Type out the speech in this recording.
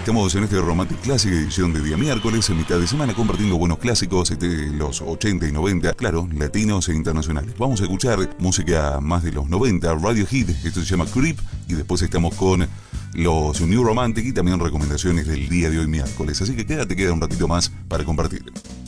Estamos en este Romantic Classic, edición de día miércoles, en mitad de semana, compartiendo buenos clásicos de los 80 y 90, claro, latinos e internacionales. Vamos a escuchar música más de los 90, Radiohead, esto se llama Creep, y después estamos con los New Romantic y también recomendaciones del día de hoy miércoles. Así que queda un ratito más para compartir.